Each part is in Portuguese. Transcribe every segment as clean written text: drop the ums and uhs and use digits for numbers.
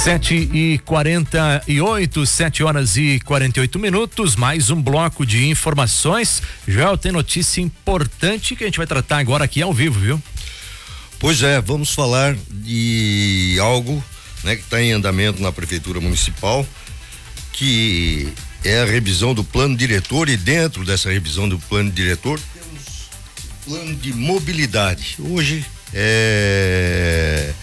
7h48, 7h48, mais um bloco de informações. Joel, tem notícia importante que a gente vai tratar agora aqui ao vivo, viu? Pois é, vamos falar de algo, né, que está em andamento na Prefeitura Municipal, que é a revisão do plano diretor, e dentro dessa revisão do plano diretor temos o plano de mobilidade. Hoje é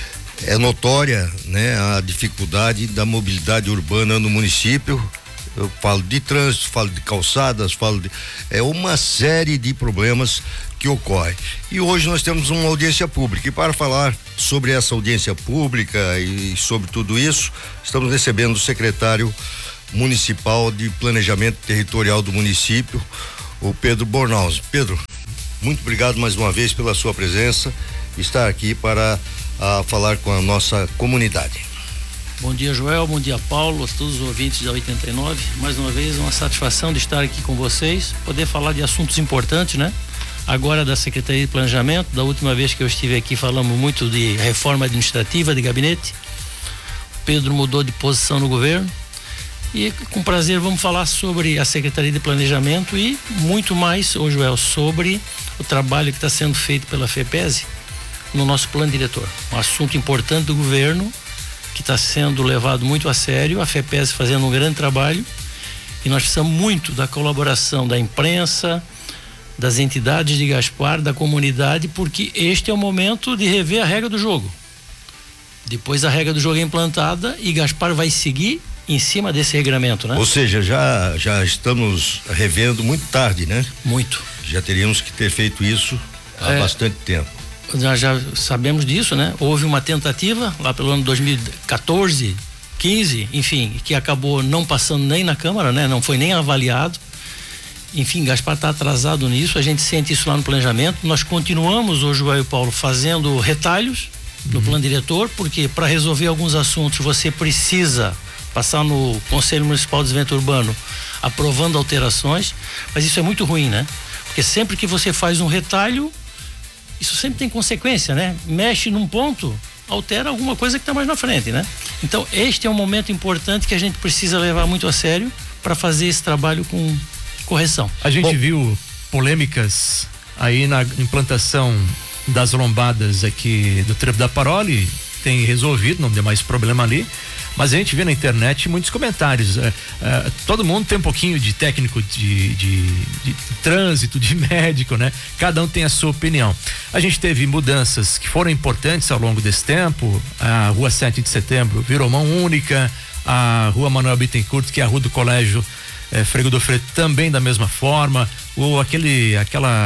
notória, né, a dificuldade da mobilidade urbana no município. Eu falo de trânsito, falo de calçadas, falo de uma série de problemas que ocorrem. E hoje nós temos uma audiência pública, e para falar sobre essa audiência pública e sobre tudo isso, estamos recebendo o secretário municipal de Planejamento Territorial do município, o Pedro Bornhaus. Pedro, muito obrigado mais uma vez pela sua presença, estar aqui para falar com a nossa comunidade. Bom dia, Joel, bom dia, Paulo, a todos os ouvintes da 89. Mais uma vez, uma satisfação de estar aqui com vocês, poder falar de assuntos importantes, né? Agora da Secretaria de Planejamento. Da última vez que eu estive aqui falamos muito de reforma administrativa de gabinete. O Pedro mudou de posição no governo e com prazer vamos falar sobre a Secretaria de Planejamento e muito mais, ô Joel, sobre o trabalho que está sendo feito pela FEPESE no nosso plano diretor. Um assunto importante do governo que está sendo levado muito a sério, a FEPESE fazendo um grande trabalho, e nós precisamos muito da colaboração da imprensa, das entidades de Gaspar, da comunidade, porque este é o momento de rever a regra do jogo. Depois a regra do jogo é implantada e Gaspar vai seguir em cima desse regramento, né? Ou seja, já estamos revendo muito tarde, né? Muito. Já teríamos que ter feito isso há bastante tempo. Já sabemos disso, né? Houve uma tentativa lá pelo ano 2014, 15, enfim, que acabou não passando nem na Câmara, né? Não foi nem avaliado. Enfim, Gaspar está atrasado nisso, a gente sente isso lá no planejamento. Nós continuamos, hoje, Joel e Paulo, fazendo retalhos no plano diretor, porque para resolver alguns assuntos você precisa passar no Conselho Municipal de Desenvolvimento Urbano aprovando alterações, mas isso é muito ruim, né? Porque sempre que você faz um retalho, isso sempre tem consequência, né? Mexe num ponto, altera alguma coisa que está mais na frente, né? Então, este é um momento importante que a gente precisa levar muito a sério para fazer esse trabalho com correção. A gente viu polêmicas aí na implantação das lombadas aqui do Trevo da Parole, tem resolvido, não deu mais problema ali, mas a gente vê na internet muitos comentários. Todo mundo tem um pouquinho de técnico de trânsito, de médico, né? Cada um tem a sua opinião. A gente teve mudanças que foram importantes ao longo desse tempo. A Rua 7 de Setembro virou mão única, a Rua Manuel Bittencourt, que é a rua do Colégio Frei Godofredo, também da mesma forma, ou aquele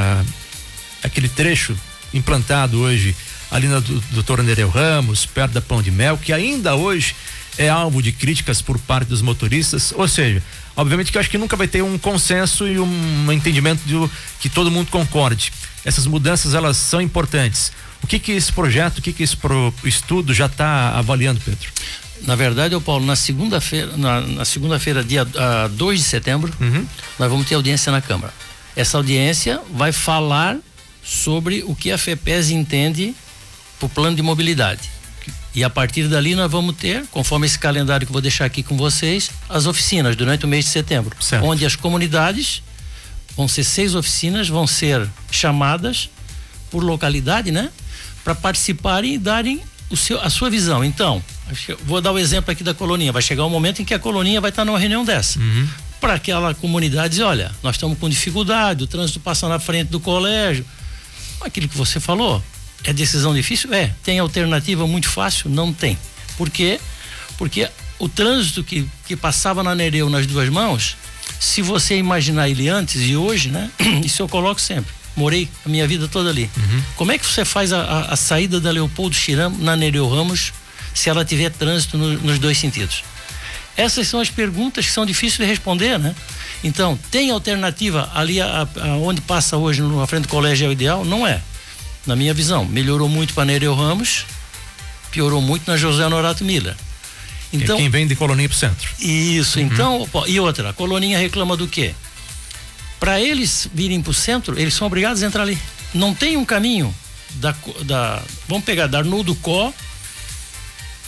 trecho implantado hoje ali na Doutor Nereu Ramos, perto da Pão de Mel, que ainda hoje é alvo de críticas por parte dos motoristas. Ou seja, obviamente que eu acho que nunca vai ter um consenso e um entendimento que todo mundo concorde. Essas mudanças, elas são importantes. O que esse projeto, esse estudo já está avaliando, Pedro? Na verdade, Paulo, na segunda-feira, dia 2 de setembro, nós vamos ter audiência na Câmara. Essa audiência vai falar sobre o que a FEPESE entende para o plano de mobilidade. E a partir dali nós vamos ter, conforme esse calendário que eu vou deixar aqui com vocês, as oficinas durante o mês de setembro. Certo. Onde as comunidades, vão ser 6 oficinas, vão ser chamadas por localidade, né? Para participarem e darem a sua visão. Então, vou dar o exemplo aqui da Coloninha. Vai chegar um momento em que a Coloninha vai estar numa reunião dessa. Para aquela comunidade dizer, olha, nós estamos com dificuldade, o trânsito passa na frente do colégio. Aquilo que você falou, é decisão difícil? Tem alternativa muito fácil? Não tem. Por quê? Porque o trânsito que passava na Nereu nas duas mãos, se você imaginar ele antes e hoje, né? Isso eu coloco sempre. Morei a minha vida toda ali. Como é que você faz a saída da Leopoldo Chiram na Nereu Ramos se ela tiver trânsito nos dois sentidos? Essas são as perguntas que são difíceis de responder, né? Então, tem alternativa ali onde passa hoje na frente do colégio é o ideal? Não é. Na minha visão, melhorou muito para Nereu Ramos, piorou muito na José Honorato Miller. Então, quem vem de Coloninha pro centro. Isso, então, e outra, a Coloninha reclama do quê? Para eles virem pro centro, eles são obrigados a entrar ali. Não tem um caminho vamos pegar da Arnoldo Có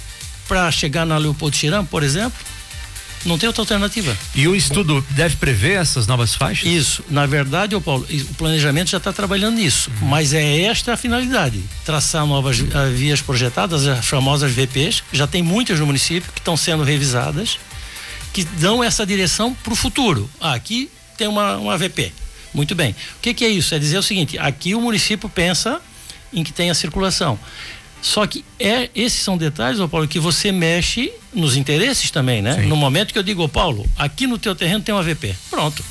para chegar na Leopoldo Tiram, por exemplo, não tem outra alternativa. E o estudo deve prever essas novas faixas? Isso. Na verdade, Paulo, o planejamento já está trabalhando nisso, mas é esta a finalidade: traçar novas vias projetadas, as famosas VPs, já tem muitas no município que estão sendo revisadas, que dão essa direção para o futuro. Aqui tem uma VP. Muito bem. O que é isso? É dizer o seguinte: aqui o município pensa em que tenha circulação. Só que esses são detalhes, Paulo, que você mexe nos interesses também, né? Sim. No momento que eu digo, Paulo, aqui no teu terreno tem uma VP. Pronto.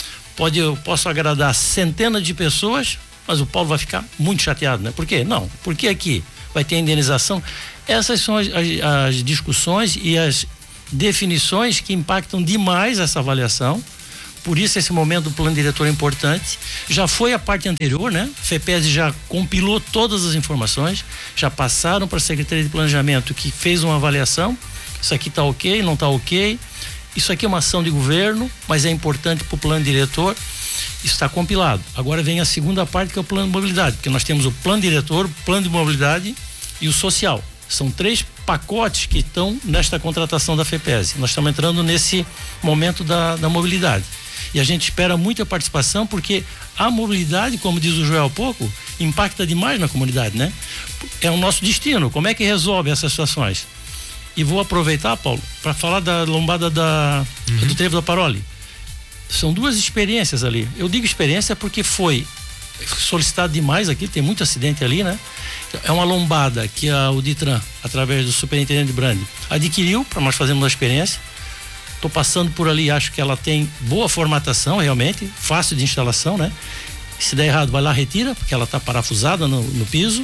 Eu posso agradar centenas de pessoas, mas o Paulo vai ficar muito chateado, né? Por quê? Não. Porque aqui vai ter indenização. Essas são as discussões e as definições que impactam demais essa avaliação. Por isso esse momento do plano diretor é importante. Já foi a parte anterior, né? A FEPES já compilou todas as informações, já passaram para a Secretaria de Planejamento, que fez uma avaliação. Isso aqui está ok, não está ok. Isso aqui é uma ação de governo, mas é importante para o plano diretor. Isso está compilado. Agora vem a segunda parte, que é o plano de mobilidade, porque nós temos o plano diretor, o plano de mobilidade e o social. São 3 pacotes que estão nesta contratação da FEPES. Nós estamos entrando nesse momento da mobilidade. E a gente espera muita participação, porque a mobilidade, como diz o Joel há pouco, impacta demais na comunidade, né? É o nosso destino. Como é que resolve essas situações? E vou aproveitar, Paulo, para falar da lombada do Trevo da Paroli. São 2 experiências ali. Eu digo experiência porque foi solicitado demais aqui, tem muito acidente ali, né? É uma lombada que o Ditran, através do superintendente Brandi, adquiriu para nós fazermos a experiência. Estou passando por ali, acho que ela tem boa formatação, realmente, fácil de instalação, né? Se der errado, vai lá, retira, porque ela está parafusada no piso.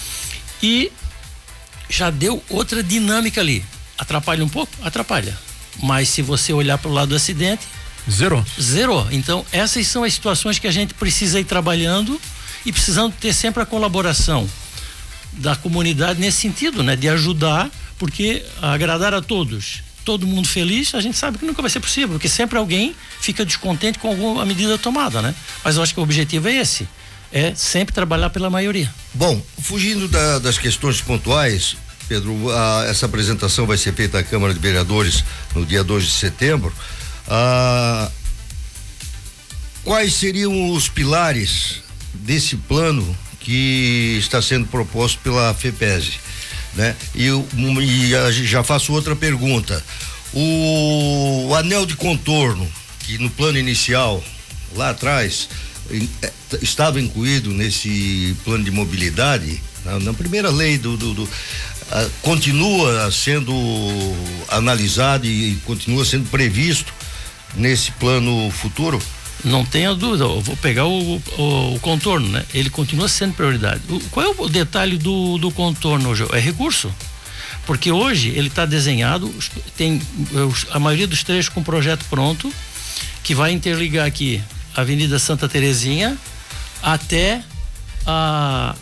E já deu outra dinâmica ali. Atrapalha um pouco? Atrapalha. Mas se você olhar para o lado do acidente, zerou. Então, essas são as situações que a gente precisa ir trabalhando e precisando ter sempre a colaboração da comunidade nesse sentido, né? De ajudar, porque agradar a todos, todo mundo feliz, a gente sabe que nunca vai ser possível, porque sempre alguém fica descontente com alguma medida tomada, né? Mas eu acho que o objetivo é esse, é sempre trabalhar pela maioria. Bom, fugindo das questões pontuais, Pedro, essa apresentação vai ser feita à Câmara de Vereadores no dia 2 de setembro. Quais seriam os pilares desse plano que está sendo proposto pela FEPES, né? E já faço outra pergunta: o anel de contorno, que no plano inicial lá atrás estava incluído nesse plano de mobilidade, na primeira lei continua sendo analisado e continua sendo previsto nesse plano futuro? Não tenha dúvida. Eu vou pegar o contorno, né? Ele continua sendo prioridade. Qual é o detalhe do contorno, João? É recurso. Porque hoje ele está desenhado, tem a maioria dos trechos com projeto pronto, que vai interligar aqui a Avenida Santa Terezinha até a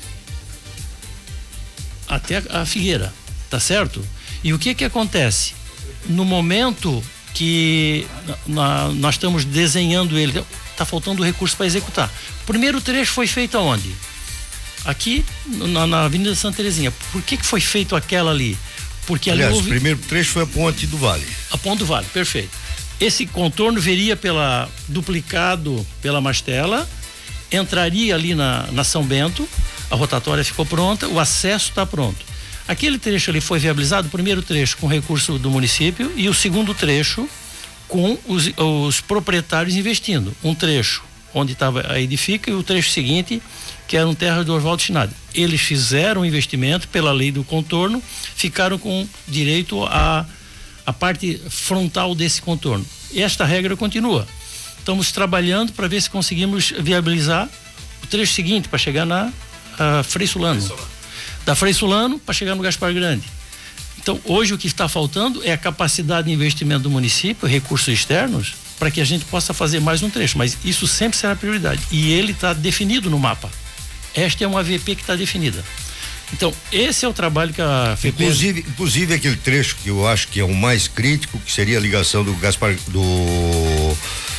Figueira, tá certo? E o que acontece? No momento que nós estamos desenhando ele, está faltando recurso para executar. O primeiro trecho foi feito aonde? Aqui na Avenida Santa Terezinha. Por que foi feito aquela ali? Porque ali o primeiro trecho foi a Ponte do Vale. A Ponte do Vale, perfeito. Esse contorno viria duplicado pela Mastela, entraria ali na São Bento, a rotatória ficou pronta, o acesso está pronto. Aquele trecho ali foi viabilizado, o primeiro trecho com recurso do município e o segundo trecho com os proprietários investindo. Um trecho onde estava a Edifica e o trecho seguinte, que era um terra do Oswaldo Schneider. Eles fizeram o investimento pela lei do contorno, ficaram com direito à parte frontal desse contorno. E esta regra continua. Estamos trabalhando para ver se conseguimos viabilizar o trecho seguinte para chegar na Frei Solano. Da Frei Solano para chegar no Gaspar Grande. Então, hoje o que está faltando é a capacidade de investimento do município, recursos externos, para que a gente possa fazer mais um trecho, mas isso sempre será prioridade. E ele está definido no mapa. Esta é uma VP que está definida. Então, esse é o trabalho que a FEPES... Inclusive aquele trecho que eu acho que é o mais crítico, que seria a ligação do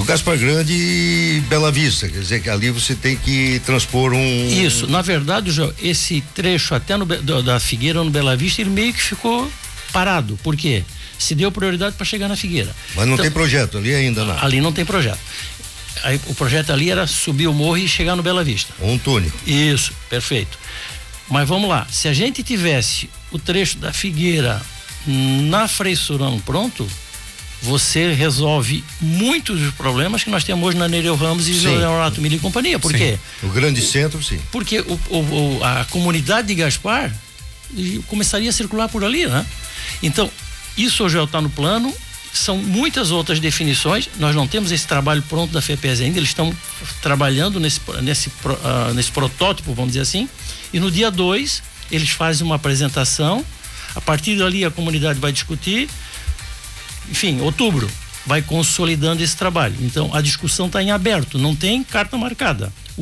Do Gaspar Grande e Bela Vista, quer dizer que ali você tem que transpor Isso, na verdade, João, esse trecho até da Figueira no Bela Vista, ele meio que ficou parado. Por quê? Se deu prioridade para chegar na Figueira. Mas não tem projeto ali ainda, não? Ali não tem projeto. Aí, o projeto ali era subir o morro e chegar no Bela Vista. Um túnel. Isso, perfeito. Mas vamos lá, se a gente tivesse o trecho da Figueira na Frei Surano pronto, você resolve muitos dos problemas que nós temos hoje na Nereu Ramos e Leonardo Miller e companhia. Por quê? O grande centro, sim. Porque a comunidade de Gaspar começaria a circular por ali, né? Então, isso hoje já está no plano, são muitas outras definições, nós não temos esse trabalho pronto da FEPES ainda, eles estão trabalhando nesse protótipo, vamos dizer assim, e no dia 2 eles fazem uma apresentação, a partir dali a comunidade vai discutir, enfim, outubro vai consolidando esse trabalho. Então a discussão está em aberto, não tem carta marcada.